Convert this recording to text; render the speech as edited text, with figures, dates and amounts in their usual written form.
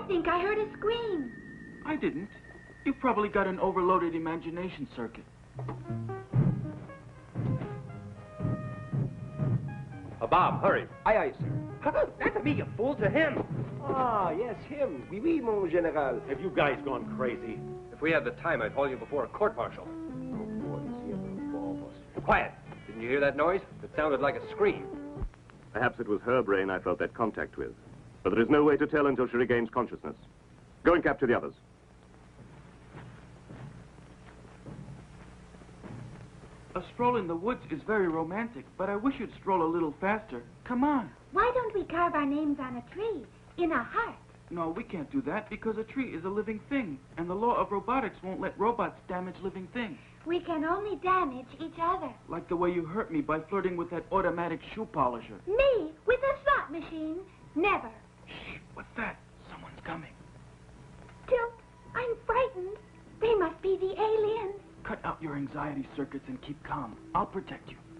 think I heard a scream. I didn't. You probably got an overloaded imagination circuit. Bob, hurry. Aye, aye, sir. Not to me, you fool, to him. Ah, yes, him. Oui, oui, mon général. Have you guys gone crazy? If we had the time, I'd haul you before a court-martial. Oh, boy, is he ever a ball-buster. Quiet. Didn't you hear that noise? It sounded like a scream. Perhaps it was her brain I felt that contact with. But there is no way to tell until she regains consciousness. Go and capture the others. A stroll in the woods is very romantic, but I wish you'd stroll a little faster. Come on. Why don't we carve our names on a tree, in a heart? No, we can't do that because a tree is a living thing, and the law of robotics won't let robots damage living things. We can only damage each other. Like the way you hurt me by flirting with that automatic shoe polisher. Me, with a slot machine? Never. Shh, what's that? Someone's coming. Tilt, I'm frightened. They must be the aliens. Cut out your anxiety circuits and keep calm. I'll protect you.